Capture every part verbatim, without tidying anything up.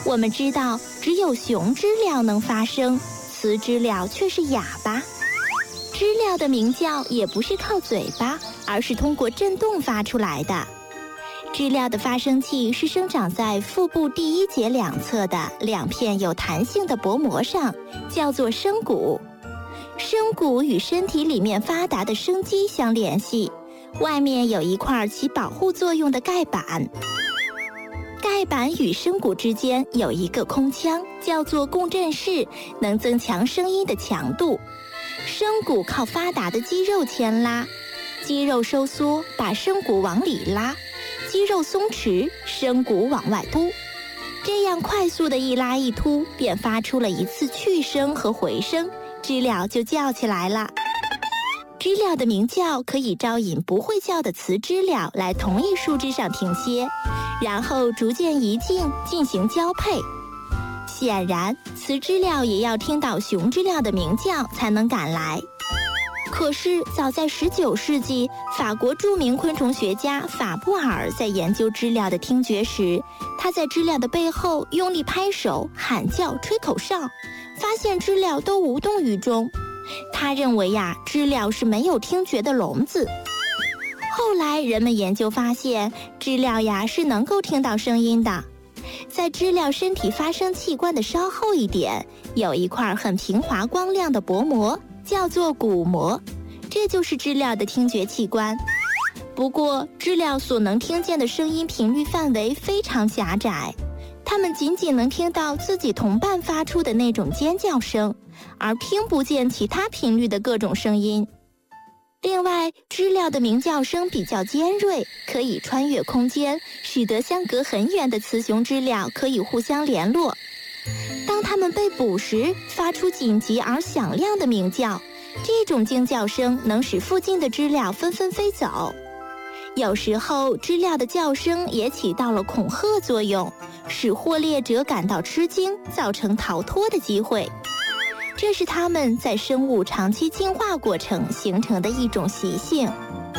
我们知道，只有雄知了能发声，雌知了却是哑巴。知了的鸣叫也不是靠嘴巴，而是通过震动发出来的。知了的发声器是生长在腹部第一节两侧的两片有弹性的薄膜上，叫做声骨。声骨与身体里面发达的声肌相联系，外面有一块起保护作用的盖板。盖板与声骨之间有一个空腔，叫做共振室，能增强声音的强度。声骨靠发达的肌肉牵拉，肌肉收缩把声骨往里拉，肌肉松弛，声骨往外凸。这样快速的一拉一凸，便发出了一次去声和回声，知了就叫起来了。知了的鸣叫可以招引不会叫的雌知了来同一树枝上停歇，然后逐渐移近进行交配。显然，雌知了也要听到雄知了的鸣叫才能赶来。可是，早在十九世纪，法国著名昆虫学家法布尔在研究知了的听觉时，他在知了的背后用力拍手、喊叫、吹口哨，发现知了都无动于衷。他认为呀，知了是没有听觉的聋子。后来人们研究发现，知了呀是能够听到声音的。在知了身体发声器官的稍后一点，有一块很平滑光亮的薄膜，叫做鼓膜，这就是知了的听觉器官。不过，知了所能听见的声音频率范围非常狭窄，它们仅仅能听到自己同伴发出的那种尖叫声，而听不见其他频率的各种声音。另外，知了的鸣叫声比较尖锐，可以穿越空间，使得相隔很远的雌雄知了可以互相联络。当它们被捕时，发出紧急而响亮的鸣叫，这种惊叫声能使附近的知了纷纷飞走。有时候，知了的叫声也起到了恐吓作用，使获猎者感到吃惊，造成逃脱的机会。这是它们在生物长期进化过程形成的一种习性。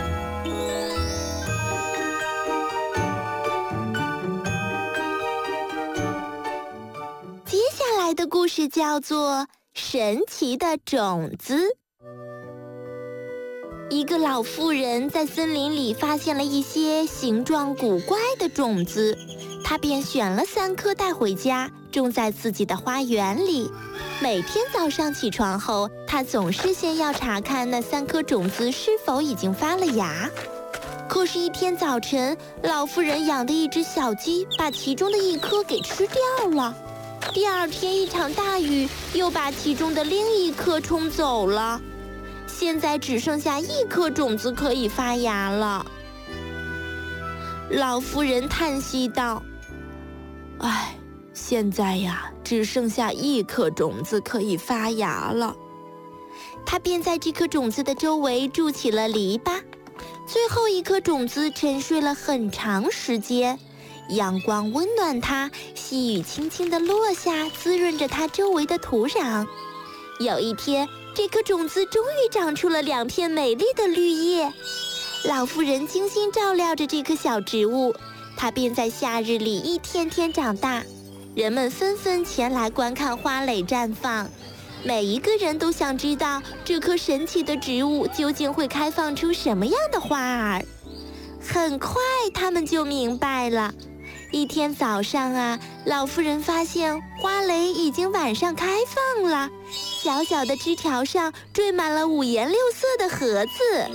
接下来的故事叫做《神奇的种子》。一个老妇人在森林里发现了一些形状古怪的种子，她便选了三颗带回家，种在自己的花园里。每天早上起床后，她总是先要查看那三颗种子是否已经发了芽。可是，一天早晨，老妇人养的一只小鸡把其中的一颗给吃掉了。第二天，一场大雨又把其中的另一颗冲走了。现在只剩下一颗种子可以发芽了。老妇人叹息道：“唉，现在呀，只剩下一颗种子可以发芽了。”她便在这颗种子的周围筑起了篱笆。最后一颗种子沉睡了很长时间，阳光温暖它，细雨轻轻地落下，滋润着它周围的土壤。有一天，这颗种子终于长出了两片美丽的绿叶。老妇人精心照料着这棵小植物，它便在夏日里一天天长大。人们纷纷前来观看花蕾绽放，每一个人都想知道这棵神奇的植物究竟会开放出什么样的花儿。很快，他们就明白了。一天早上啊，老妇人发现花蕾已经晚上开放了，小小的枝条上缀满了五颜六色的盒子。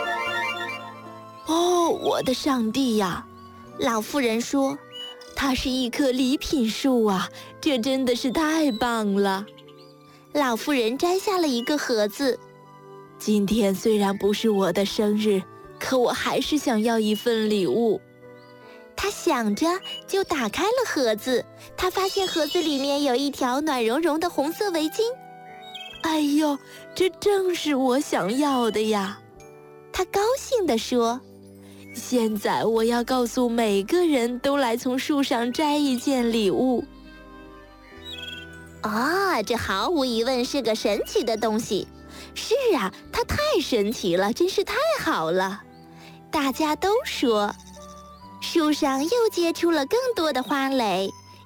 哦，我的上帝呀！老妇人说，它是一棵礼品树啊，这真的是太棒了。老妇人摘下了一个盒子。今天虽然不是我的生日，可我还是想要一份礼物。他想着，就打开了盒子。他发现盒子里面有一条暖融融的红色围巾。哎呦，这正是我想要的呀！他高兴地说。现在我要告诉每个人都来从树上摘一件礼物。啊，这毫无疑问是个神奇的东西。是啊，它太神奇了，真是太好了。大家都说。树上又结出了更多的花蕾，